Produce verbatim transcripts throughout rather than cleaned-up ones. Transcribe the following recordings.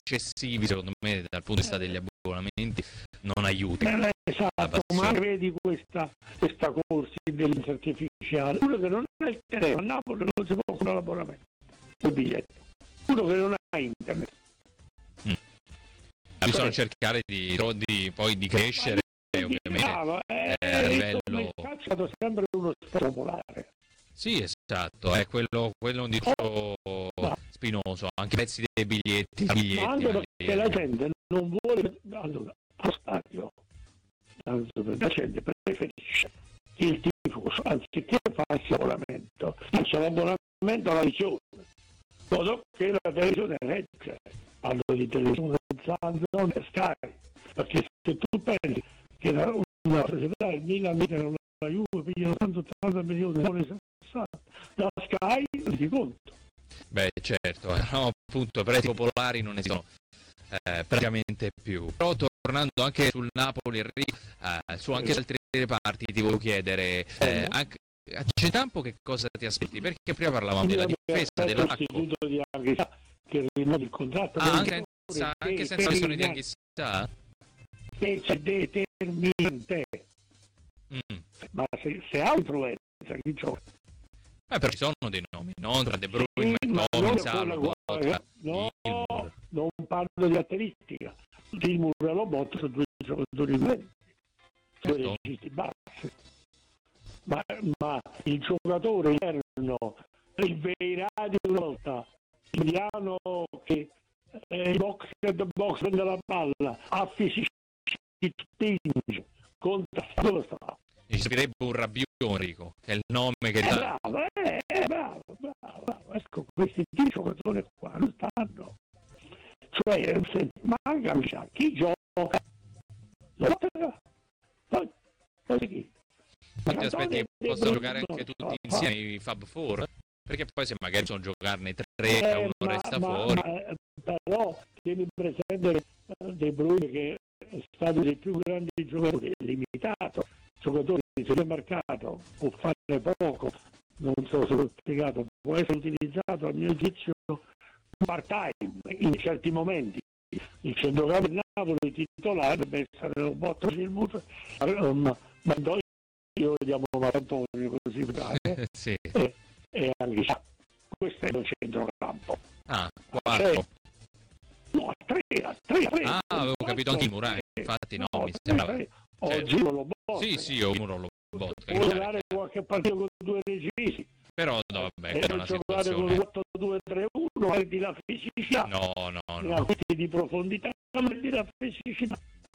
eccessivi, secondo me, dal punto di vista degli abbonamenti, non aiutano. Eh, esatto, ma vedi questa, questa corsa di intelligenza artificiale, uno che non ha il telefono, a Napoli non si può fare l'abbonamento, il biglietto, uno che non ha internet. Mm. Bisogna cercare di, di poi di crescere, ovviamente, bravo, eh, eh, a livello... Il calcio è stato sempre uno sport popolare. Sì, esatto, è quello, quello un dicevo no. spinoso, anche i prezzi dei biglietti, biglietti ma anche perché la gente non vuole, allora, allo stadio, la gente preferisce il tifoso, anziché farsi l'abbonamento, faccia l'abbonamento alla visione, modo che la televisione regge, parlo di televisione non è Sky, perché se tu pensi che una, una società, il Milan, la Juve, pigliano centottanta milioni, non sessanta, la Sky non ti conto. Beh, certo, eh, no, appunto, prezzi popolari non esistono eh, praticamente più. Però tornando anche sul Napoli, eh, su anche altre parti, ti volevo chiedere, eh, anche, a Cetampo che cosa ti aspetti? Perché prima parlavamo della difesa, dell'Acco. Di Anghissà, che rinnovi il contratto. Ah, anche senza, anche senza questione di Anghissà? Che c'è determinante. Mm. Ma se, se ha influenza, chi gioca? Eh, però ci sono dei nomi, no? Tra De Bruyne, sì, McTominay, Salvo, no, no, non parlo di caratteristica. Gilmour e Lobot sono due giocatori diversi, due registi bassi. Ma, ma il giocatore interno, il Veirà di una volta, l'indiano che eh, box and box prende la palla, ha fisici, spinge, conta, dove sta? Ci sarebbe un Rabiot, Enrico, che è il nome che eh, dà. Bravo, eh, eh, bravo, bravo, bravo. Ecco, questi due giocatori qua non stanno. Cioè, se manca chi gioca, lo poi, poi chi? Ma ti aspetti che possano giocare anche tutti insieme i Fab Four? Perché poi se magari sono giocarne tre e eh, uno ma, resta ma, fuori. Ma, però tieni presente De Bruyne che è stato dei più grandi giocatori, limitato, giocatore di secondo mercato, può fare poco, non so se l'ho spiegato, può essere utilizzato a mio giudizio part time in certi momenti. Il centrocampo di Napoli titolare deve essere un botto del muso, ma noi io vediamo Antonio così eh? Sì. e, e anche questo è il centrocampo. Ah, quattro. No, tre, tre, tre. Ah, avevo capito anche il Murai, infatti no, no mi sembrava. Oggi non lo botta. Sì, sì, io uno lo botta. Può giocare qualche partita con due regisi. Però no, vabbè, è una giocare con quattro due tre uno, perdi la fisicità. No, no, no. no. Di profondità, perdi la fisicità.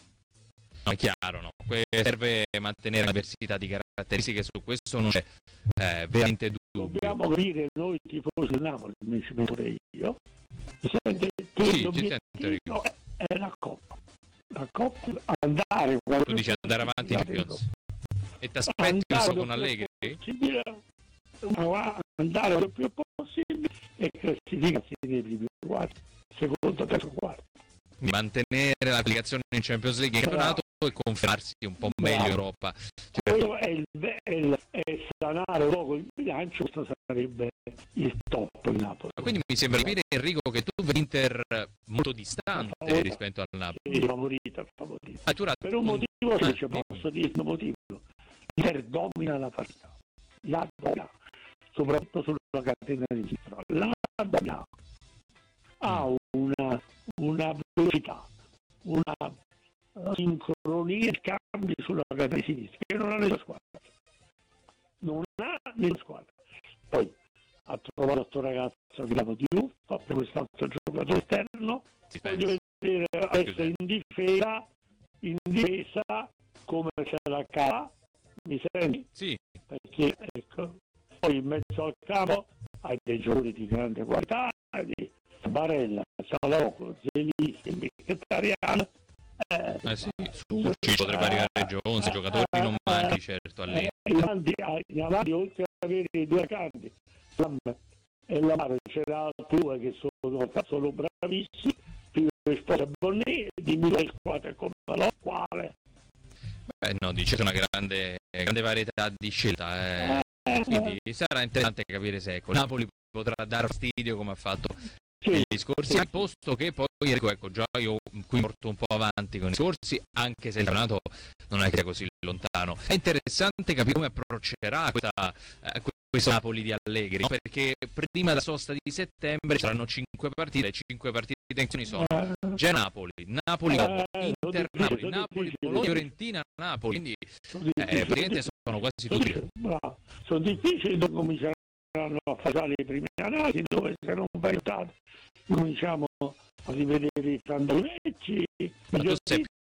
No, è chiaro, no. Serve mantenere la diversità di caratteristiche, su questo non c'è eh, veramente dubbio. Dobbiamo capire noi tifosi Napoli, mi ci metto io. Sente, sì, l'obiettivo è, è la Coppa. La Coppa, andare... Tu dici andare avanti in Champions. E ti aspetti, non so, con Allegri? Andare il più possibile e classificarsi nei primi quarti, secondo, terzo, quarto. Mantenere l'applicazione in Champions League in campionato e confermarsi un po' meglio in Europa. Cioè, quello è, il, è, il, è sanare un poco il bilancio, questo sarebbe il top in Napoli. Quindi mi sembra capire, Enrico, che tu vedi l'Inter molto distante favorita, rispetto al Napoli. Sì, favorita, favorita. Ah, tu per un motivo ah, se posso dire un motivo. L'Inter domina la partita, la domina, soprattutto sulla catena di sinistra, la domina. Ha una, una velocità, una sincronia e cambi sulla catena di sinistra che non ha nella squadra. Non ha nella squadra. Poi ha trovato questo ragazzo che la di Uffa, per quest'altro giocatore esterno, si voglio vedere adesso in difesa, in difesa come se la cava, mi senti? Sì. Perché ecco, poi in mezzo al campo hai dei giocatori di grande qualità, di Barella, Salocco, Zelischi, Mkhitaryan. Eh, eh sì, su ci potrebbe arrivare Jones, i giocatori non manchi certo a lì. In avanti, oltre ad avere i due canti e la mano c'era due che sono, sono bravissimi, più risposta Bonnet, dimmi le squadre come la quale. Beh no, dice una grande, grande varietà di scelta, eh. Quindi sarà interessante capire se ecco, Napoli potrà dar fastidio come ha fatto Sì, negli discorsi, sì. al posto che poi ecco, ecco già io qui porto un po' avanti con i discorsi, anche se il campionato non è che sia così lontano. È interessante capire come approccerà questa, eh, questo Napoli di Allegri, no? Perché prima della sosta di settembre saranno cinque partite, le cinque partite in tensione sono Eh, Genoa-Napoli, Napoli-Como, eh, sono Inter-Napoli, difficili, sono Napoli, difficili. Bologna, Fiorentina-Napoli, quindi sono eh, difficili, praticamente sono quasi tutti. bravo. Sono difficili, dove cominceranno a fare le prime analisi, dove se non vai tardi cominciamo a rivedere i Sandolecci. Ma tu sei